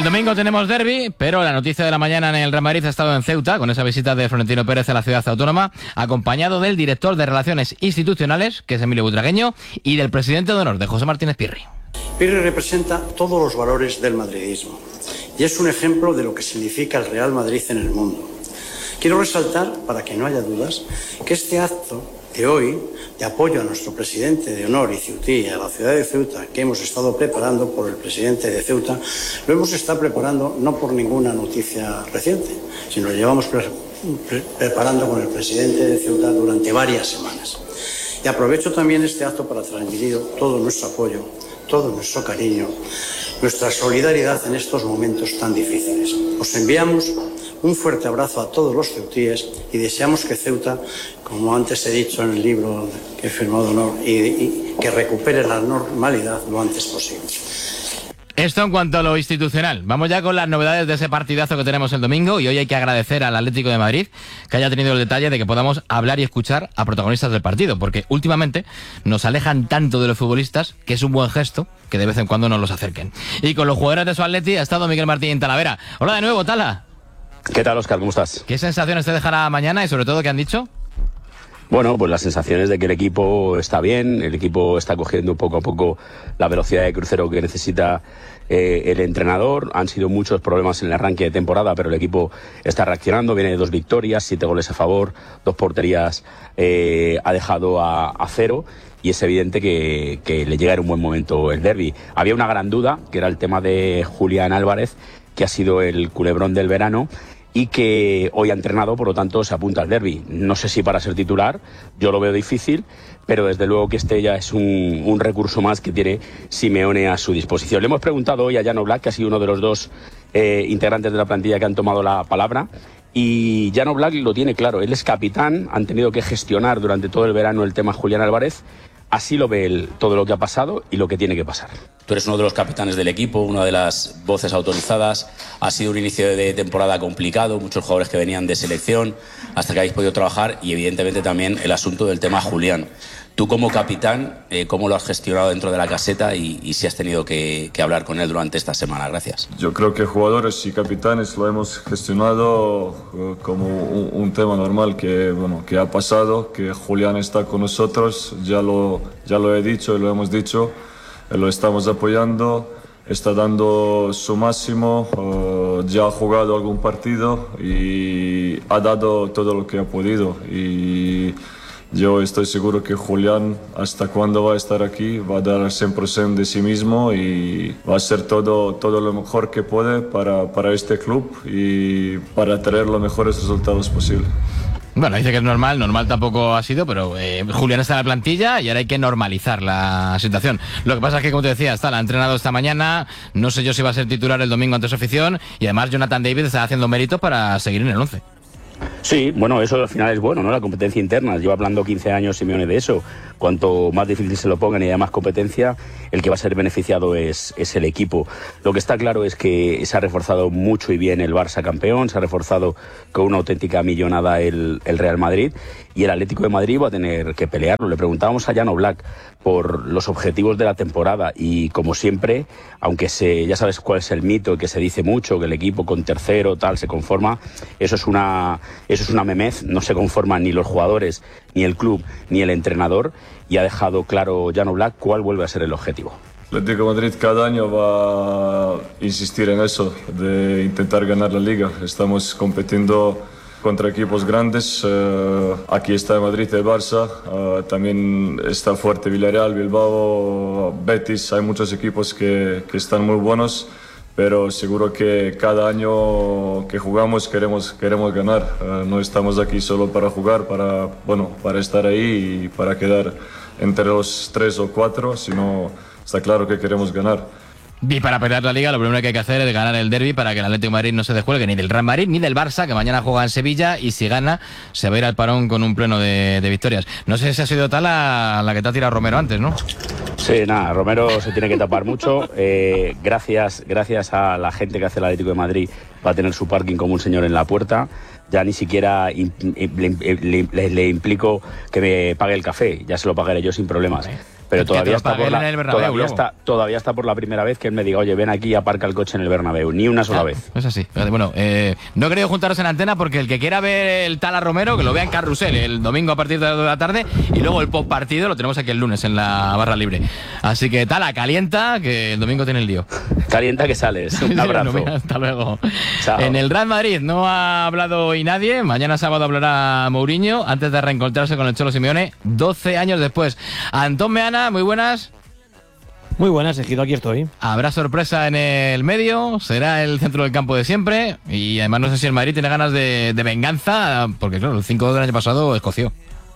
domingo tenemos derbi, pero la noticia de la mañana en el Real Madrid ha estado en Ceuta, con esa visita de Florentino Pérez a la ciudad autónoma, acompañado del director de Relaciones Institucionales, que es Emilio Butragueño, y del presidente de honor, de José Martínez Pirri. Pirri representa todos los valores del madridismo y es un ejemplo de lo que significa el Real Madrid en el mundo. Quiero resaltar, para que no haya dudas, que este acto de hoy, de apoyo a nuestro presidente de honor y ceutí, a la ciudad de Ceuta, que hemos estado preparando por el presidente de Ceuta, lo hemos estado preparando no por ninguna noticia reciente, sino lo llevamos preparando con el presidente de Ceuta durante varias semanas. Y aprovecho también este acto para transmitir todo nuestro apoyo, todo nuestro cariño, nuestra solidaridad en estos momentos tan difíciles. Os enviamos un fuerte abrazo a todos los ceutíes y deseamos que Ceuta, como antes he dicho en el libro que he firmado de honor, y que recupere la normalidad lo antes posible. Esto en cuanto a lo institucional. Vamos ya con las novedades de ese partidazo que tenemos el domingo, y hoy hay que agradecer al Atlético de Madrid que haya tenido el detalle de que podamos hablar y escuchar a protagonistas del partido, porque últimamente nos alejan tanto de los futbolistas que es un buen gesto que de vez en cuando nos los acerquen. Y con los jugadores de su Atleti ha estado Miguel Martín Talavera. Hola de nuevo, Tala. ¿Qué tal, Óscar? ¿Cómo estás? ¿Qué sensaciones te dejará mañana y sobre todo qué han dicho? Bueno, pues las sensaciones de que el equipo está bien, el equipo está cogiendo poco a poco la velocidad de crucero que necesita el entrenador. Han sido muchos problemas en el arranque de temporada, pero el equipo está reaccionando, viene de 2 victorias, 7 goles a favor, 2 porterías ha dejado a 0. Y es evidente que le llega en un buen momento el derbi. Había una gran duda, que era el tema de Julián Álvarez, que ha sido el culebrón del verano y que hoy ha entrenado, por lo tanto se apunta al derbi. No sé si para ser titular, yo lo veo difícil, pero desde luego que este ya es un recurso más que tiene Simeone a su disposición. Le hemos preguntado hoy a Jan Oblak, que ha sido uno de los 2 integrantes de la plantilla que han tomado la palabra, y Jan Oblak lo tiene claro. Él es capitán, han tenido que gestionar durante todo el verano el tema Julián Álvarez. Así lo ve él, todo lo que ha pasado y lo que tiene que pasar. Tú eres uno de los capitanes del equipo, una de las voces autorizadas. Ha sido un inicio de temporada complicado, muchos jugadores que venían de selección, hasta que habéis podido trabajar, y evidentemente también el asunto del tema Julián. Tú como capitán, ¿cómo lo has gestionado dentro de la caseta y si has tenido que hablar con él durante esta semana? Gracias. Yo creo que jugadores y capitanes lo hemos gestionado como un tema normal que ha pasado, que Julián está con nosotros, ya lo he dicho y lo hemos dicho, lo estamos apoyando, está dando su máximo, ya ha jugado algún partido y ha dado todo lo que ha podido, y yo estoy seguro que Julián, hasta cuando va a estar aquí, va a dar el 100% de sí mismo y va a hacer todo lo mejor que puede para este club y para traer los mejores resultados posibles. Bueno, dice que es normal tampoco ha sido, pero Julián está en la plantilla y ahora hay que normalizar la situación. Lo que pasa es que, como te decía, la ha entrenado esta mañana, no sé yo si va a ser titular el domingo ante su afición, y además Jonathan David está haciendo méritos para seguir en el 11. Sí, bueno, eso al final es bueno, ¿no? La competencia interna. Lleva hablando 15 años Simeone de eso. Cuanto más difícil se lo pongan y haya más competencia, el que va a ser beneficiado es el equipo. Lo que está claro es que se ha reforzado mucho y bien el Barça campeón, se ha reforzado con una auténtica millonada el Real Madrid, y el Atlético de Madrid va a tener que pelearlo. Le preguntábamos a Jan Oblak por los objetivos de la temporada y, como siempre, aunque ya sabes cuál es el mito, que se dice mucho, que el equipo con tercero tal se conforma, eso es una memez. No se conforman ni los jugadores, ni el club, ni el entrenador, y ha dejado claro Jan Oblak cuál vuelve a ser el objetivo. El Atlético de Madrid cada año va a insistir en eso, de intentar ganar la Liga. Estamos compitiendo contra equipos grandes. Aquí está el Madrid, el Barça, también está fuerte Villarreal, Bilbao, Betis. Hay muchos equipos que están muy buenos, pero seguro que cada año que jugamos queremos ganar. No estamos aquí solo para jugar, para estar ahí y para quedar entre los 3 o 4, sino está claro que queremos ganar. Y para pelear la Liga, lo primero que hay que hacer es ganar el derbi para que el Atlético de Madrid no se descuelgue ni del Real Madrid ni del Barça, que mañana juega en Sevilla, y si gana se va a ir al parón con un pleno de victorias. No sé si ha sido tal la que te ha tirado Romero antes, ¿no? Sí, nada, Romero se tiene que tapar mucho. Gracias a la gente que hace el Atlético de Madrid va a tener su parking como un señor en la puerta. Ya ni siquiera le implico que me pague el café, ya se lo pagaré yo sin problemas. Pero todavía está, todavía está por la primera vez que él me diga, oye, ven aquí y aparca el coche en el Bernabéu. Ni una sola vez. Es así. Bueno, no he querido juntaros en antena porque el que quiera ver el Tala Romero, que lo vea en Carrusel el domingo a partir de las 2 de la tarde, y luego el post partido lo tenemos aquí el lunes en la barra libre. Así que Tala, calienta, que el domingo tiene el lío. Calienta que sales. Un abrazo. Mira, hasta luego. Chao. En el Real Madrid no ha hablado hoy nadie. Mañana sábado hablará Mourinho antes de reencontrarse con el Cholo Simeone 12 años después. Antón Meana, muy buenas. Muy buenas, Ejido, aquí estoy. Habrá sorpresa en el medio, será el centro del campo de siempre y además no sé si el Madrid tiene ganas de venganza, porque claro, el 5 del año pasado escoció.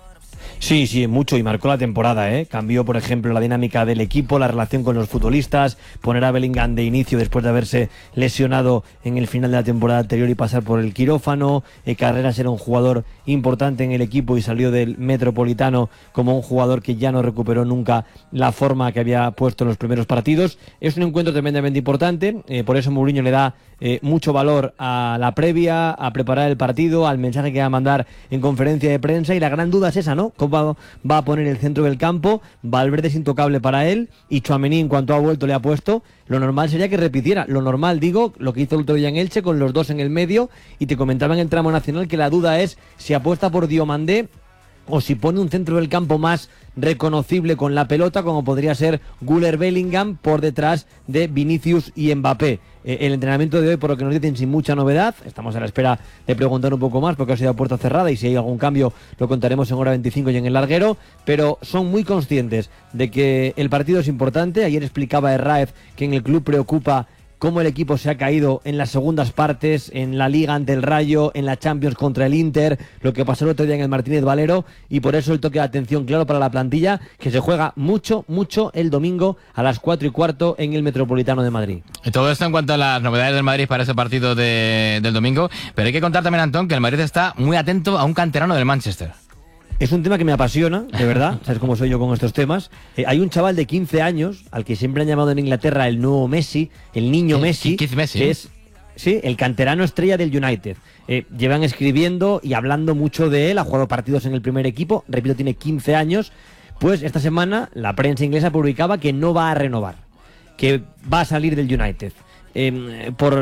Sí, mucho, y marcó la temporada, ¿eh? Cambió, por ejemplo, la dinámica del equipo, la relación con los futbolistas, poner a Bellingham de inicio después de haberse lesionado en el final de la temporada anterior y pasar por el quirófano. Carreras era un jugador importante en el equipo y salió del Metropolitano como un jugador que ya no recuperó nunca la forma que había puesto en los primeros partidos. Es un encuentro tremendamente importante, por eso Mourinho le da mucho valor a la previa, a preparar el partido, al mensaje que va a mandar en conferencia de prensa, y la gran duda es esa, ¿no? ¿Cómo va a poner el centro del campo? Valverde es intocable para él y Tchouaméni, en cuanto ha vuelto, le ha puesto. Lo normal sería que repitiera, lo normal, digo, lo que hizo el otro día en Elche con los dos en el medio, y te comentaba en el tramo nacional que la duda es si apuesta por Diomandé o si pone un centro del campo más reconocible con la pelota, como podría ser Güler Bellingham por detrás de Vinicius y Mbappé. El entrenamiento de hoy, por lo que nos dicen, sin mucha novedad. Estamos a la espera de preguntar un poco más porque ha sido a puerta cerrada, y si hay algún cambio lo contaremos en hora 25 y en el larguero, pero son muy conscientes de que el partido es importante. Ayer explicaba Herráez que en el club preocupa cómo el equipo se ha caído en las segundas partes, en la Liga ante el Rayo, en la Champions contra el Inter, lo que pasó el otro día en el Martínez Valero, y por eso el toque de atención claro para la plantilla, que se juega mucho el domingo a las 4:15 en el Metropolitano de Madrid. Todo esto en cuanto a las novedades del Madrid para ese partido del domingo, pero hay que contar también, Antón, que el Madrid está muy atento a un canterano del Manchester. Es un tema que me apasiona, de verdad, sabes cómo soy yo con estos temas. Hay un chaval de 15 años, al que siempre han llamado en Inglaterra el nuevo Messi, el niño Messi, que es el canterano estrella del United. Llevan escribiendo y hablando mucho de él, ha jugado partidos en el primer equipo, repito, tiene 15 años. Pues esta semana la prensa inglesa publicaba que no va a renovar, que va a salir del United. Por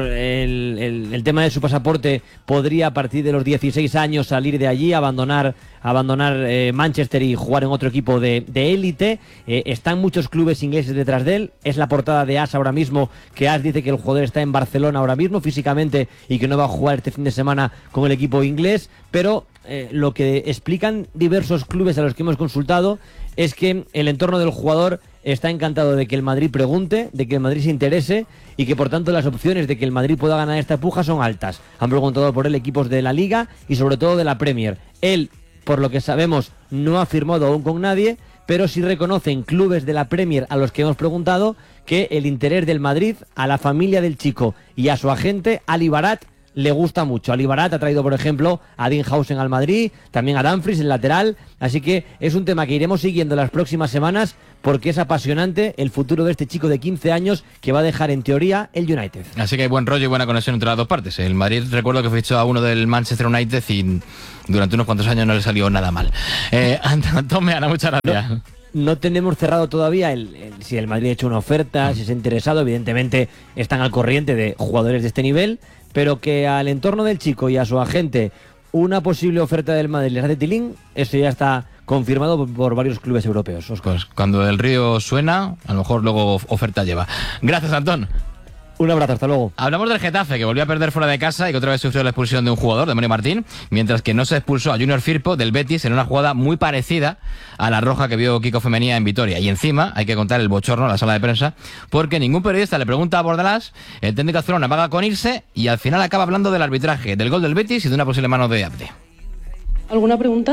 el tema de su pasaporte, podría a partir de los 16 años salir de allí, abandonar Manchester y jugar en otro equipo de élite. Están muchos clubes ingleses detrás de él. Es la portada de AS ahora mismo, que AS dice que el jugador está en Barcelona ahora mismo físicamente y que no va a jugar este fin de semana con el equipo inglés, pero lo que explican diversos clubes a los que hemos consultado es que el entorno del jugador está encantado de que el Madrid pregunte, de que el Madrid se interese, y que por tanto las opciones de que el Madrid pueda ganar esta puja son altas. Han preguntado por él equipos de la Liga y sobre todo de la Premier. Él, por lo que sabemos, no ha firmado aún con nadie, pero sí reconocen clubes de la Premier a los que hemos preguntado que el interés del Madrid, a la familia del chico y a su agente, Ali Barat, le gusta mucho. Ali Barat ha traído, por ejemplo, a Dinhausen al Madrid, también a Dumfries, el lateral, así que es un tema que iremos siguiendo las próximas semanas, porque es apasionante el futuro de este chico de 15 años que va a dejar en teoría el United. Así que hay buen rollo y buena conexión entre las dos partes. El Madrid, recuerdo que fichó a uno del Manchester United y durante unos cuantos años no le salió nada mal. Antón Meana, muchas gracias. No tenemos cerrado todavía si el Madrid ha hecho una oferta, si se ha interesado. Evidentemente están al corriente de jugadores de este nivel, pero que al entorno del chico y a su agente una posible oferta del Madrid les hace tilín, eso ya está confirmado por varios clubes europeos. Pues cuando el río suena, a lo mejor luego oferta lleva. Gracias, Antón. Un abrazo, hasta luego. Hablamos del Getafe, que volvió a perder fuera de casa y que otra vez sufrió la expulsión de un jugador, de Mario Martín, mientras que no se expulsó a Junior Firpo del Betis en una jugada muy parecida a la roja que vio Kiko Femenía en Vitoria. Y encima hay que contar el bochorno en la sala de prensa, porque ningún periodista le pregunta a Bordalás, el técnico azulón amaga con irse y al final acaba hablando del arbitraje, del gol del Betis y de una posible mano de Abde. ¿Alguna pregunta?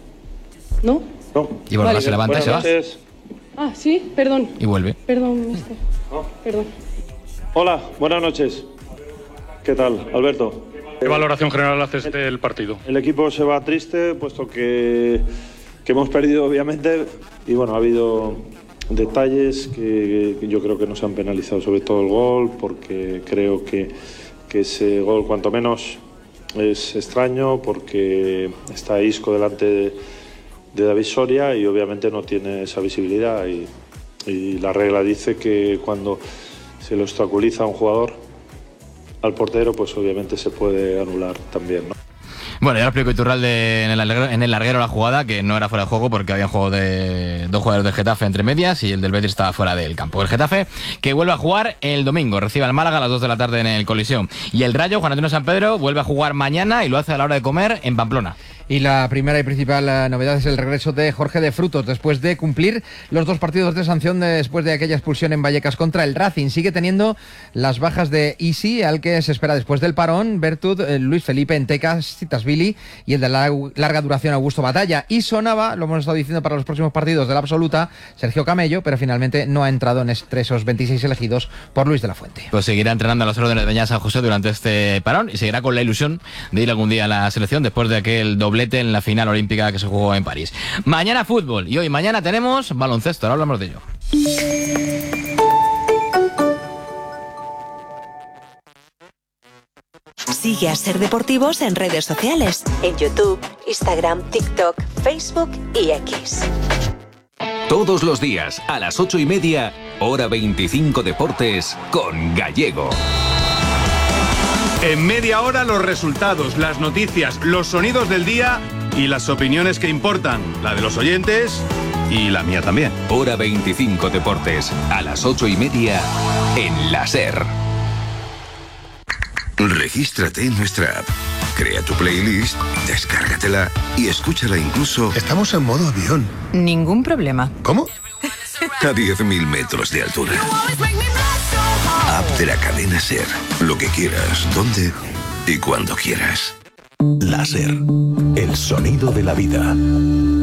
¿No? No. Y Bordalás se levanta y se va. Ah, sí, perdón. Y vuelve. Perdón, mister. Perdón. Hola, buenas noches. ¿Qué tal, Alberto? ¿Qué valoración general haces del partido? El equipo se va triste, puesto que hemos perdido, obviamente, y bueno, ha habido detalles que yo creo que nos han penalizado, sobre todo el gol, porque creo que ese gol, cuanto menos, es extraño, porque está Isco delante David Soria y obviamente no tiene esa visibilidad y la regla dice que cuando se le obstaculiza a un jugador al portero, pues obviamente se puede anular también, ¿no? Bueno, ya lo explico Iturralde en el larguero la jugada, que no era fuera de juego porque había un juego de dos jugadores del Getafe entre medias y el del Betis estaba fuera del campo. El Getafe, que vuelve a jugar el domingo, recibe al Málaga a las 2 de la tarde en el Coliseum. Y el Rayo, Juan Antonio Sampedro, vuelve a jugar mañana y lo hace a la hora de comer en Pamplona. Y la primera y principal novedad es el regreso de Jorge de Frutos después de cumplir los 2 partidos de sanción después de aquella expulsión en Vallecas contra el Racing. Sigue teniendo las bajas de Isi, al que se espera después del parón, Bertud, Luis Felipe Entecas, Citasvili y el de larga duración Augusto Batalla. Y sonaba, lo hemos estado diciendo para los próximos partidos de la absoluta, Sergio Camello, pero finalmente no ha entrado entre esos 26 elegidos por Luis de la Fuente. Pues seguirá entrenando a las órdenes de Beñat San José durante este parón y seguirá con la ilusión de ir algún día a la selección después de aquel doblete en la final olímpica que se jugó en París. Mañana fútbol y hoy mañana tenemos baloncesto, ahora hablamos de ello. Sigue a Ser Deportivos en redes sociales, en YouTube, Instagram, TikTok, Facebook y X. Todos los días a las 8:30, hora 25 Deportes con Gallego. En media hora los resultados, las noticias, los sonidos del día y las opiniones que importan, la de los oyentes y la mía también. Hora 25 Deportes, a las 8:30 en la SER. Regístrate en nuestra app, crea tu playlist, descárgatela y escúchala incluso... Estamos en modo avión. Ningún problema. ¿Cómo? A 10.000 metros de altura. App de la cadena SER. Lo que quieras, donde y cuando quieras. La SER, el sonido de la vida.